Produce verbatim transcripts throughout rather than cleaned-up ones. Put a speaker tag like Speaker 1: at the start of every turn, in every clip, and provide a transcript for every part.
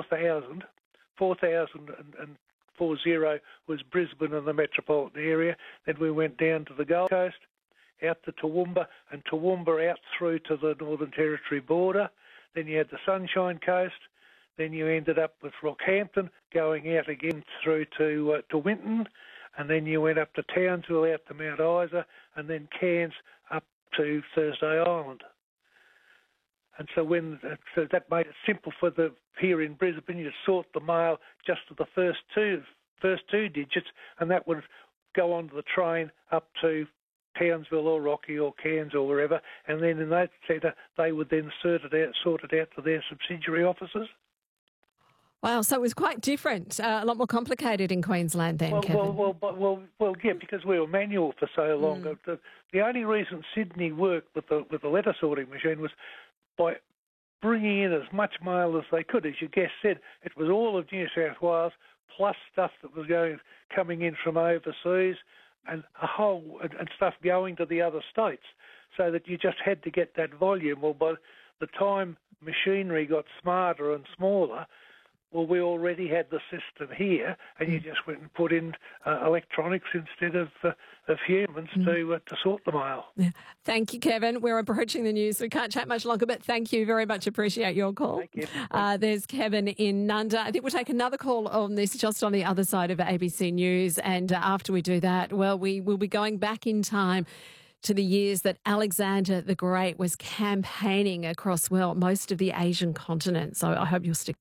Speaker 1: four thousand. four thousand and four zero was Brisbane and the metropolitan area. Then we went down to the Gold Coast, out to Toowoomba, and Toowoomba out through to the Northern Territory border. Then you had the Sunshine Coast. Then you ended up with Rockhampton, going out again through to uh, to Winton, and then you went up to Townsville, out to Mount Isa, and then Cairns up to Thursday Island. And so when so that made it simple for the here in Brisbane, you sort the mail just to the first two first two digits, and that would go onto the train up to Townsville or Rocky or Cairns or wherever, and then in that centre they would then sort it out, sort it out to their subsidiary offices.
Speaker 2: Wow, so it was quite different, uh, a lot more complicated in Queensland then,
Speaker 1: well,
Speaker 2: Kevin.
Speaker 1: Well, well, well, well, yeah, because we were manual for so long. Mm. The, the only reason Sydney worked with the with the letter sorting machine was by bringing in as much mail as they could. As your guest said, it was all of New South Wales plus stuff that was going coming in from overseas, and a whole and, and stuff going to the other states, so that you just had to get that volume. Well, by the time machinery got smarter and smaller, well, we already had the system here, and you just went and put in uh, electronics instead of uh, of humans mm. to uh, to sort the mail.
Speaker 2: Yeah. Thank you, Kevin. We're approaching the news. We can't chat much longer, but thank you very much. Appreciate your call.
Speaker 1: Thank you.
Speaker 2: Uh, there's Kevin in Nunda. I think we'll take another call on this just on the other side of A B C News, and uh, after we do that, well, we will be going back in time to the years that Alexander the Great was campaigning across, well, most of the Asian continent. So I hope you'll stick.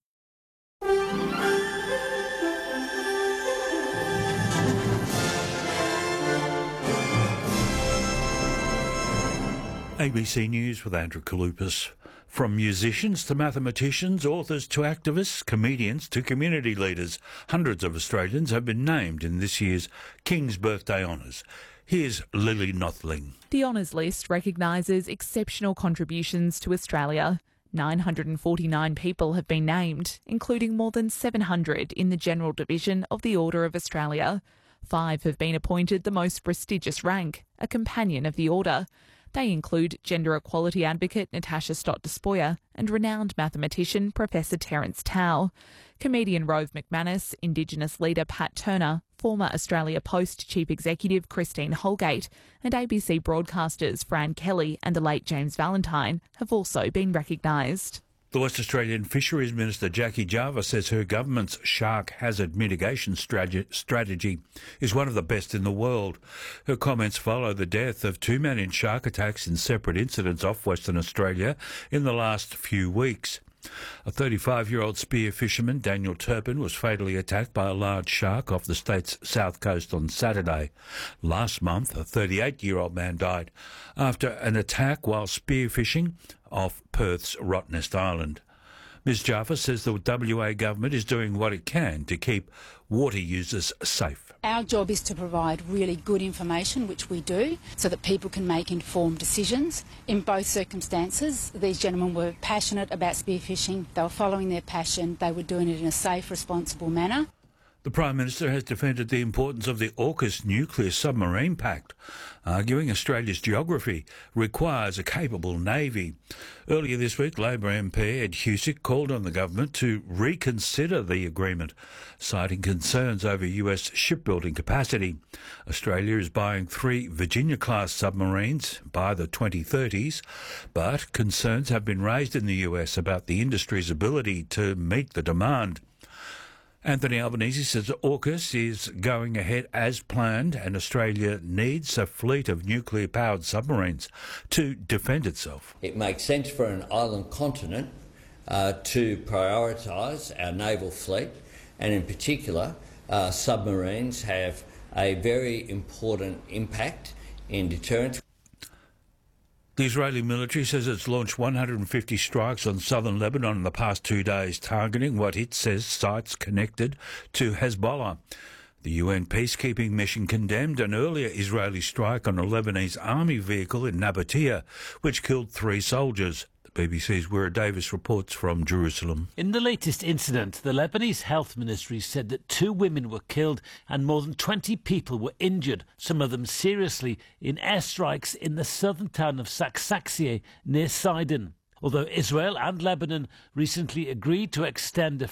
Speaker 3: A B C News with Andrew Kalupas. From musicians to mathematicians, authors to activists, comedians to community leaders, hundreds of Australians have been named in this year's King's Birthday Honours. Here's Lily Nothling.
Speaker 4: The honours list recognises exceptional contributions to Australia. nine hundred forty-nine people have been named, including more than seven hundred in the General Division of the Order of Australia. Five have been appointed the most prestigious rank, a Companion of the Order. They include gender equality advocate Natasha Stott-Despoja and renowned mathematician Professor Terence Tao. Comedian Rove McManus, Indigenous leader Pat Turner, former Australia Post Chief Executive Christine Holgate, and A B C broadcasters Fran Kelly and the late James Valentine have also been recognised.
Speaker 3: The West Australian Fisheries Minister Jackie Jarvis says her government's shark hazard mitigation strategy is one of the best in the world. Her comments follow the death of two men in shark attacks in separate incidents off Western Australia in the last few weeks. A thirty-five-year-old spear fisherman, Daniel Turpin, was fatally attacked by a large shark off the state's south coast on Saturday. Last month, a thirty-eight-year-old man died after an attack while spearfishing off Perth's Rottnest Island. Miz Jarvis says the W A government is doing what it can to keep water users safe.
Speaker 5: Our job is to provide really good information, which we do, so that people can make informed decisions. In both circumstances, these gentlemen were passionate about spearfishing. They were following their passion. They were doing it in a safe, responsible manner.
Speaker 3: The Prime Minister has defended the importance of the AUKUS nuclear submarine pact, arguing Australia's geography requires a capable navy. Earlier this week, Labor M P Ed Husic called on the government to reconsider the agreement, citing concerns over U S shipbuilding capacity. Australia is buying three Virginia-class submarines by the twenty thirties, but concerns have been raised in the U S about the industry's ability to meet the demand. Anthony Albanese says AUKUS is going ahead as planned and Australia needs a fleet of nuclear-powered submarines to defend itself.
Speaker 6: It makes sense for an island continent uh, to prioritise our naval fleet, and in particular, uh, submarines have a very important impact in deterrence.
Speaker 3: The Israeli military says it's launched one hundred fifty strikes on southern Lebanon in the past two days, targeting what it says sites connected to Hezbollah. The U N peacekeeping mission condemned an earlier Israeli strike on a Lebanese army vehicle in Nabatea, which killed three soldiers. The B B C's Wira Davis reports from Jerusalem.
Speaker 7: In the latest incident, the Lebanese Health Ministry said that two women were killed and more than twenty people were injured, some of them seriously, in airstrikes in the southern town of Saksaksieh near Sidon. Although Israel and Lebanon recently agreed to extend a